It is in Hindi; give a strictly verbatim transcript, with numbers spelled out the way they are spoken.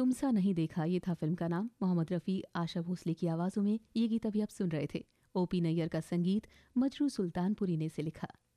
तुमसा नहीं देखा, ये था फिल्म का नाम। मोहम्मद रफ़ी, आशा भोसले की आवाज़ों में ये गीत अभी आप सुन रहे थे। ओपी नैयर का संगीत, मजरू सुल्तानपुरी ने इसे लिखा।